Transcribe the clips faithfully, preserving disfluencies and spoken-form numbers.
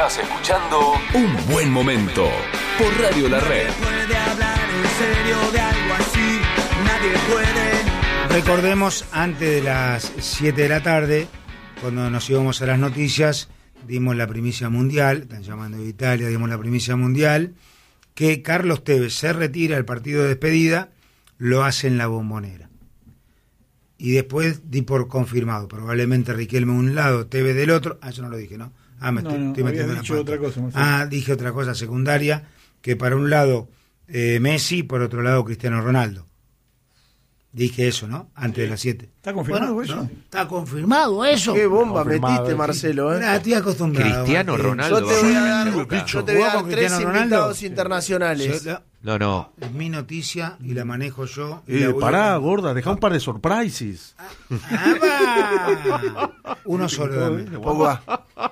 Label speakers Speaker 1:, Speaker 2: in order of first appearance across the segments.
Speaker 1: Estás escuchando Un Buen Momento por Radio La Red.
Speaker 2: Puede hablar en serio de algo así, nadie puede.
Speaker 3: Recordemos, antes de las siete de la tarde, cuando nos íbamos a las noticias, dimos la primicia mundial, están llamando de Italia, dimos la primicia mundial, que Carlos Tevez se retira del partido de despedida, lo hace en la Bombonera. Y después di por confirmado, probablemente Riquelme un lado, Tevez del otro. Ah, eso no lo dije, ¿no? Ah, me
Speaker 4: no,
Speaker 3: estoy,
Speaker 4: no,
Speaker 3: estoy metiendo
Speaker 4: dicho
Speaker 3: la pata.
Speaker 4: otra cosa, Marcelo.
Speaker 3: Ah, dije otra cosa secundaria, que para un lado eh, Messi, por otro lado Cristiano Ronaldo. Dije eso, ¿no? Antes sí. de las siete.
Speaker 4: ¿Está confirmado
Speaker 3: bueno,
Speaker 4: eso?
Speaker 3: ¿no? ¿Está confirmado eso?
Speaker 5: Qué bomba
Speaker 6: Confirmado,
Speaker 5: metiste,
Speaker 6: sí.
Speaker 5: Marcelo, ¿eh?
Speaker 3: Nah, estoy acostumbrado.
Speaker 7: Cristiano
Speaker 3: Martín.
Speaker 7: Ronaldo.
Speaker 5: Yo te voy a dar,
Speaker 3: Bicho,
Speaker 5: yo te voy a
Speaker 3: ¿jugaba
Speaker 5: dar
Speaker 3: con
Speaker 5: tres
Speaker 3: Cristiano
Speaker 5: invitados
Speaker 3: Ronaldo?
Speaker 5: internacionales.
Speaker 3: Yo,
Speaker 7: No, no.
Speaker 3: es mi noticia y la manejo yo. Y
Speaker 6: Eh,
Speaker 3: la voy
Speaker 6: pará,
Speaker 3: a...
Speaker 6: gorda, deja un par de surprises.
Speaker 3: Ah, va. Uno solo dame.
Speaker 5: Pogba.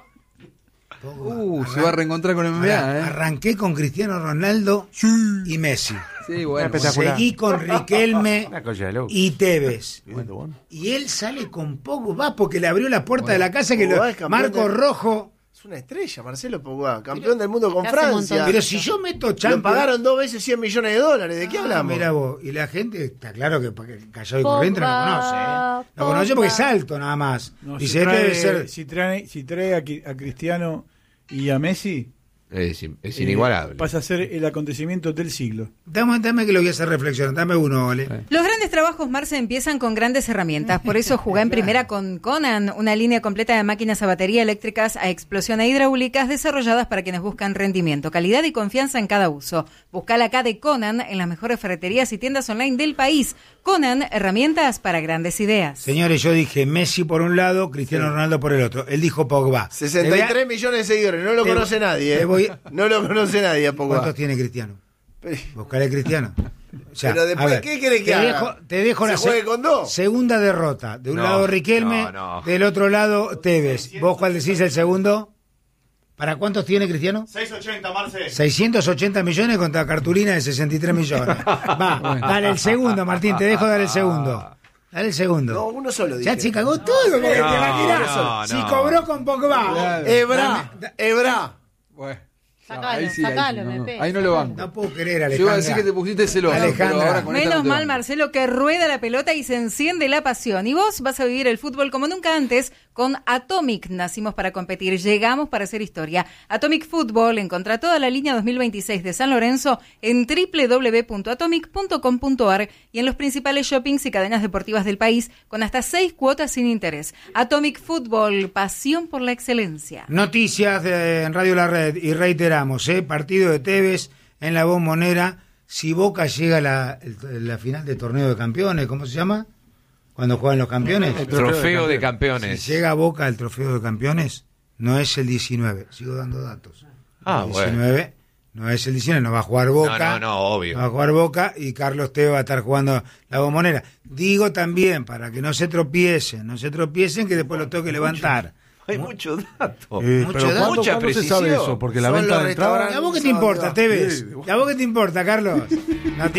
Speaker 8: Uh, se va a reencontrar con el M V A, ¿eh?
Speaker 3: Arranqué con Cristiano Ronaldo y Messi.
Speaker 8: Sí, bueno.
Speaker 6: Espectacular.
Speaker 3: Seguí con Riquelme
Speaker 6: Una cosa de loco.
Speaker 3: y Tevez.
Speaker 6: Bueno, bueno.
Speaker 3: Y él sale con Pogba porque le abrió la puerta
Speaker 8: Bueno,
Speaker 3: de la casa que lo,
Speaker 5: Pogba es campeón
Speaker 3: Marco
Speaker 5: de-
Speaker 3: Rojo.
Speaker 5: Es una estrella, Marcelo Pogba, campeón del mundo con
Speaker 9: hace un
Speaker 5: Francia.
Speaker 9: montón.
Speaker 3: Pero si yo meto
Speaker 5: Lo
Speaker 3: Champions...
Speaker 5: pagaron dos veces cien millones de dólares. ¿De qué
Speaker 3: Ah,
Speaker 5: hablamos?
Speaker 3: mira vos, y la gente, está claro que porque callado y
Speaker 9: Pogba,
Speaker 3: corriente no lo conoce, ¿eh? Lo conoce porque es alto nada más.
Speaker 4: No,
Speaker 3: Dice,
Speaker 4: si,
Speaker 3: este
Speaker 4: trae,
Speaker 3: debe ser...
Speaker 4: si, trae, si trae a, Qui- a Cristiano y a Messi,
Speaker 7: Es, es
Speaker 4: eh,
Speaker 7: inigualable.
Speaker 4: pasa a ser el acontecimiento del siglo.
Speaker 3: Dame, dame que lo voy a hacer reflexionar, dame uno, ¿vale?
Speaker 9: Los grandes trabajos, Marce, empiezan con grandes herramientas. Por eso jugué en primera con Conan, una línea completa de máquinas a batería eléctricas, a explosión e hidráulicas desarrolladas para quienes buscan rendimiento, calidad y confianza en cada uso. Busca la K de Conan en las mejores ferreterías y tiendas online del país. Conan, herramientas para grandes ideas.
Speaker 3: Señores, yo dije Messi por un lado, Cristiano
Speaker 5: Sí.
Speaker 3: Ronaldo por el otro. Él dijo Pogba.
Speaker 5: sesenta y tres millones de seguidores, no lo
Speaker 3: te-
Speaker 5: conoce nadie.
Speaker 3: te
Speaker 5: ¿eh?
Speaker 3: voy-
Speaker 5: No lo conoce nadie a Pogba.
Speaker 3: ¿Cuántos tiene Cristiano? Buscaré Cristiano. O sea,
Speaker 5: Pero después,
Speaker 3: a ver,
Speaker 5: ¿qué querés que
Speaker 3: te
Speaker 5: haga?
Speaker 3: dejo, te dejo
Speaker 5: ¿Se
Speaker 3: la
Speaker 5: juegue con dos?
Speaker 3: segunda derrota. De un
Speaker 7: No,
Speaker 3: lado Riquelme,
Speaker 7: no, no.
Speaker 3: del otro lado Tevez. ¿Vos cuál decís el segundo? ¿Para cuántos tiene Cristiano?
Speaker 10: seiscientos ochenta, Marce.
Speaker 3: seiscientos ochenta millones contra cartulina de sesenta y tres millones. Va, dale el segundo, Martín, te dejo dar el segundo. Dale el segundo.
Speaker 5: No, uno solo dije.
Speaker 3: Ya se cagó todo porque te la tirás.
Speaker 7: no,
Speaker 3: Si
Speaker 7: no.
Speaker 3: cobró con Pogba.
Speaker 8: Claro.
Speaker 5: Ebra, Ebra.
Speaker 8: Bueno.
Speaker 9: Sacalo,
Speaker 8: ahí sí,
Speaker 9: sacalo,
Speaker 8: ahí, sí, no,
Speaker 9: Mepe.
Speaker 8: no. Ahí no lo banco.
Speaker 3: No puedo creer,
Speaker 8: Yo
Speaker 3: Alejandra.
Speaker 8: iba a decir que te pusiste celoso,
Speaker 3: Alejandra.
Speaker 8: pero ahora con esta
Speaker 9: Menos
Speaker 8: no te
Speaker 9: mal,
Speaker 8: banco.
Speaker 9: Marcelo, que rueda la pelota y se enciende la pasión. Y vos vas a vivir el fútbol como nunca antes con Atomic. Nacimos para competir, llegamos para hacer historia. Atomic Fútbol, encontrá toda la línea dos mil veintiséis de San Lorenzo en doble u doble u doble u punto atomic punto com punto a r y en los principales shoppings y cadenas deportivas del país con hasta seis cuotas sin interés. Atomic Fútbol, pasión por la excelencia.
Speaker 3: Noticias de, en Radio La Red y reiteramos, ¿eh? Partido de Tevez en la Bombonera. Si Boca llega a la, el- la final del torneo de campeones, ¿cómo se llama? Cuando juegan los campeones.
Speaker 7: Trofeo de
Speaker 3: Si
Speaker 7: campeones.
Speaker 3: llega Boca al trofeo de campeones, no es el diecinueve. Sigo dando datos.
Speaker 7: Ah,
Speaker 3: el
Speaker 7: bueno.
Speaker 3: diecinueve no es el diecinueve, no va a jugar Boca.
Speaker 7: No, no, no, obvio.
Speaker 3: Va a jugar Boca y Carlos Tevez va a estar jugando la Bombonera. Digo también, para que no se tropiecen, no se tropiecen, que después los tengo que levantar.
Speaker 7: Hay mucho dato.
Speaker 6: Eh,
Speaker 3: Mucho
Speaker 6: pero
Speaker 3: dato.
Speaker 6: ¿cuándo,
Speaker 7: Mucha
Speaker 6: ¿cuándo se sabe
Speaker 7: precisión.
Speaker 6: eso? Porque la
Speaker 5: Son
Speaker 6: venta
Speaker 5: los
Speaker 6: de entrada...
Speaker 3: ¿Y a vos qué te importa, Tevez?
Speaker 6: Sí,
Speaker 3: ¿Y a vos qué te importa, Carlos? No